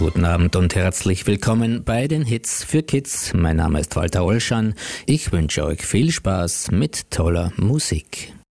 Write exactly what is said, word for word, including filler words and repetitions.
guten Abend und herzlich willkommen bei den Hits für Kids. Mein Name ist Walter Olschan. Ich wünsche euch viel Spaß mit toller Musik.